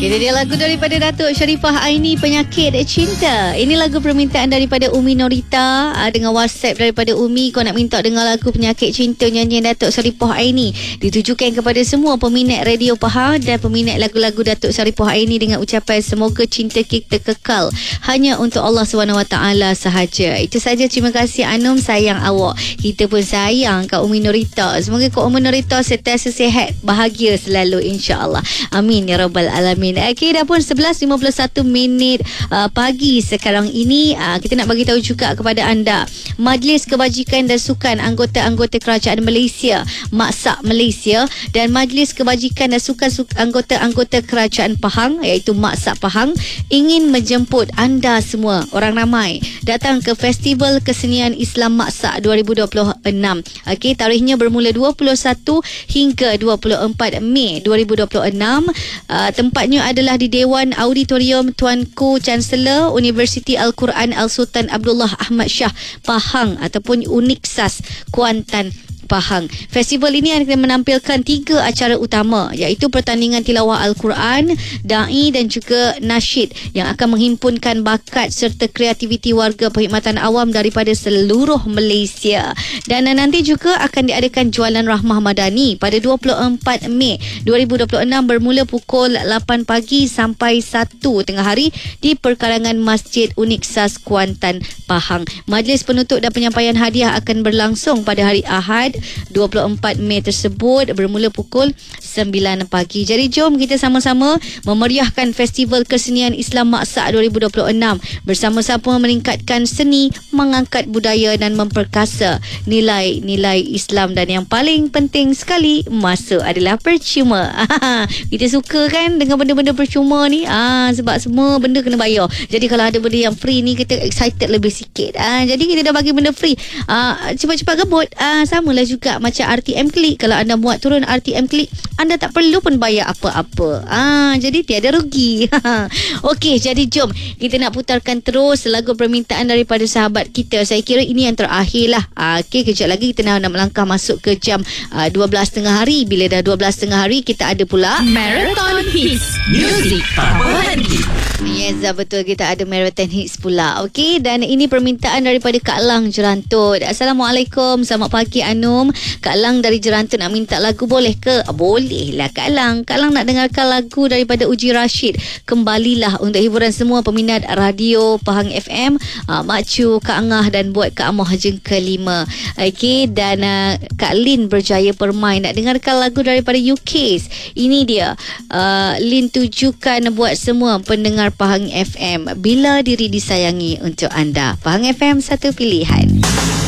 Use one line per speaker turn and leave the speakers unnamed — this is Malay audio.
Ini dia lagu daripada Datuk Sharifah Aini, Penyakit Cinta. Ini lagu permintaan daripada Umi Norita. Dengan WhatsApp daripada Umi, kau nak minta dengar lagu Penyakit Cinta nyanyian Datuk Sharifah Aini. Ditujukan kepada semua peminat radio Pahang dan peminat lagu-lagu Datuk Sharifah Aini dengan ucapan semoga cinta kita kekal hanya untuk Allah SWT sahaja. Itu saja, terima kasih Anum, sayang awak. Kita pun sayang Kak Umi Norita. Semoga Kak Umi Norita sentiasa sihat, bahagia selalu, insya-Allah. Amin ya rabbal alamin. Okey, dah pun 11.51 pagi sekarang ini. Kita nak bagi tahu juga kepada anda, Majlis Kebajikan dan Sukan anggota-anggota Kerajaan Malaysia, MAKSAK Malaysia, dan Majlis Kebajikan dan Sukan anggota-anggota Kerajaan Pahang, iaitu MAKSAK Pahang, ingin menjemput anda semua, orang ramai, datang ke Festival Kesenian Islam MAKSAK 2026. Okey, tarikhnya bermula 21 hingga 24 Mei 2026. Tempatnya adalah di Dewan Auditorium Tuanku Chancellor Universiti Al-Quran Al-Sultan Abdullah Ahmad Shah Pahang ataupun UNIKSAS Kuantan Pahang. Festival ini akan menampilkan 3 acara utama, iaitu pertandingan tilawah Al-Quran, da'i dan juga nasyid yang akan menghimpunkan bakat serta kreativiti warga perkhidmatan awam daripada seluruh Malaysia. Dan nanti juga akan diadakan jualan rahmah madani pada 24 Mei 2026 bermula pukul 8 pagi sampai 1 tengah hari di perkarangan Masjid UNIKSAS Kuantan Pahang. Majlis penutup dan penyampaian hadiah akan berlangsung pada hari Ahad 24 Mei tersebut bermula pukul 9 pagi. Jadi jom kita sama-sama memeriahkan Festival Kesenian Islam MAKSAK 2026 bersama-sama meningkatkan seni, mengangkat budaya dan memperkasa nilai-nilai Islam, dan yang paling penting sekali, masa adalah percuma. Kita suka kan dengan benda-benda percuma ni, sebab semua benda kena bayar. Jadi kalau ada benda yang free ni, kita excited lebih sikit. Jadi kita dah bagi benda free, cepat-cepat gebut. Samalah juga macam RTM Klik. Kalau anda muat turun RTM Klik, anda tak perlu pun bayar apa-apa. Jadi tiada rugi. Okey, jadi jom kita nak putarkan terus lagu permintaan daripada sahabat kita. Saya kira ini yang terakhir lah. Okey, kejap lagi kita nak melangkah masuk ke jam 12.30 hari. Bila dah 12.30 hari, kita ada pula
Marathon Hits Music tak berhenti.
Yes, betul, kita ada Marathon Hits pula. Okey, dan ini permintaan daripada Kak Lang Jerantut. Assalamualaikum, selamat pagi Anum. Kak Lang dari Jerantut nak minta lagu, boleh ke? Boleh lah Kak Lang. Kak Lang nak dengarkan lagu daripada Uji Rashid, Kembalilah, untuk hiburan semua peminat radio Pahang FM, Mak Cu, Kak Angah dan buat Kak Amah jengka 5. Okey, dan Kak Lin Berjaya Permai nak dengarkan lagu daripada UK's. Ini dia, Lin tujukan buat semua pendengar Pahang FM, Bila Diri Disayangi untuk anda. Pahang FM, satu pilihan.